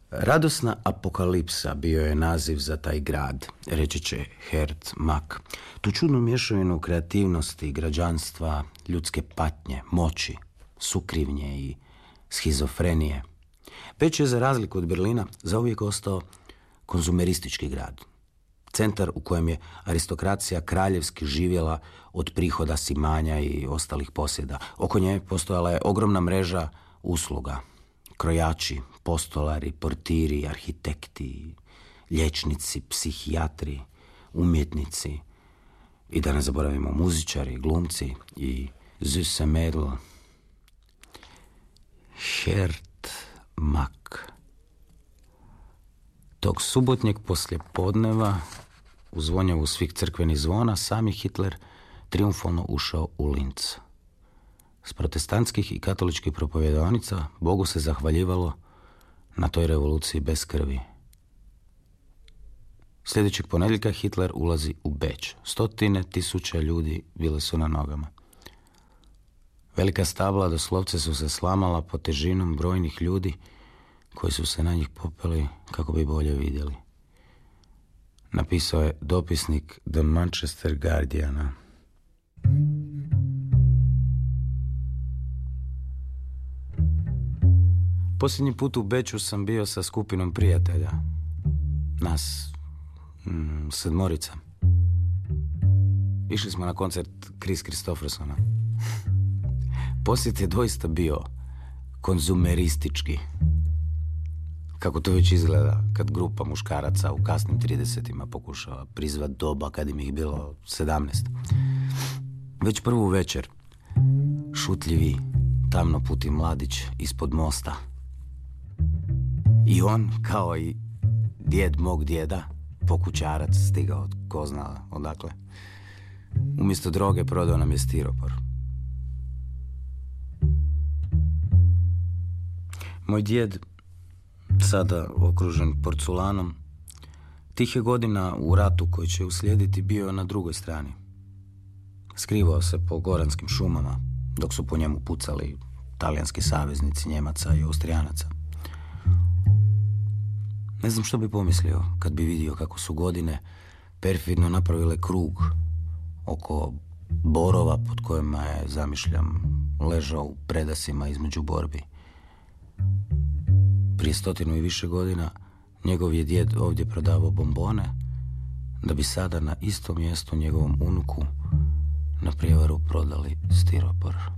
Radosna apokalipsa bio je naziv za taj grad, reći će Hert Mak. Tu čudnu mješavinu kreativnosti, građanstva, ljudske patnje, moći, sukrivnje i schizofrenije. Beč je, za razliku od Berlina, zauvijek ostao konzumeristički grad. Centar u kojem je aristokracija kraljevski živjela od prihoda s imanja i ostalih posjeda. Oko nje postojala je ogromna mreža usluga. Krojači, postolari, portiri, arhitekti, liječnici, psihijatri, umjetnici i da ne zaboravimo muzičari, glumci i süße Mädel. Hert Mak. Tog subotnjeg poslijepodneva, u zvonjavu svih crkvenih zvona, sam je Hitler triumfalno ušao u Linz. S protestantskih i katoličkih propovjedaonica Bogu se zahvaljivalo na toj revoluciji bez krvi. Sljedećeg ponedjeljka Hitler ulazi u Beč. 100.000 ljudi bile su na nogama. Velika stabla doslovce su se slamala pod težinom brojnih ljudi koji su se na njih popeli kako bi bolje vidjeli. Napisao je dopisnik The Manchester Guardiana. Posljednji put u Beču sam bio sa skupinom prijatelja. Nas 7. Išli smo na koncert Kris Kristoffersona. Posjet je doista bio konzumeristički. Kako to već izgleda kad grupa muškaraca u kasnim 30-ima pokušava prizvat doba kad im ih bilo 17. Već prvu večer šutljivi, tamnoputi mladić ispod mosta. I on, kao i djed mog djeda, pokućarac, stigao od ko zna odakle. Umjesto droge prodao nam je stiropor. Moj djed, sada okružen porculanom, tih je godina u ratu koji će uslijediti bio na drugoj strani. Skrivao se po goranskim šumama, dok su po njemu pucali talijanski saveznici Njemaca i Austrijanaca. Ne znam što bi pomislio kad bi vidio kako su godine perfidno napravile krug oko borova pod kojima je, zamišljam, ležao u predasima između borbi. Prije 100 i više godina njegov je djed ovdje prodavao bombone, da bi sada na istom mjestu njegovom unuku na prijevaru prodali stiropor.